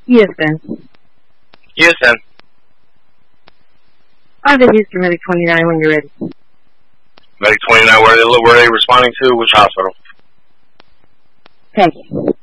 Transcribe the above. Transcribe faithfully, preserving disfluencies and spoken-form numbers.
Yes, Ben. Yes, Ben. I'm at Houston Medic twenty-nine when you're ready. Medic twenty-nine, where are they, where are they responding to? Which hospital? Thank you.